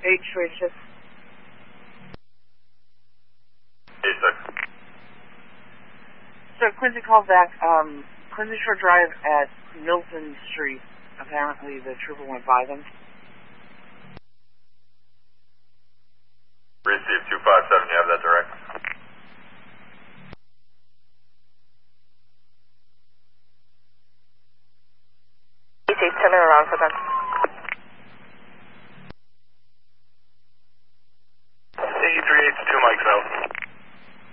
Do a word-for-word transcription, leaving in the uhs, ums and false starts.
eight three six. eight six. So Quincy called back, um, Quincy Shore Drive at Milton Street. Apparently the trooper went by them. Receive two five seven, you have that direct? Easy, turn it around for them.